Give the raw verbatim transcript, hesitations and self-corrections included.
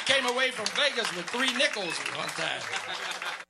came away from Vegas with three nickels one time.